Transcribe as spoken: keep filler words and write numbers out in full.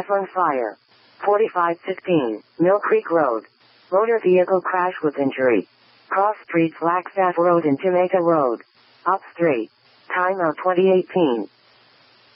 on fire. forty-five fifteen, Mill Creek Road. Motor vehicle crash with injury. Cross street Flagstaff Road and Jamaica Road. Ops three. Time out twenty eighteen.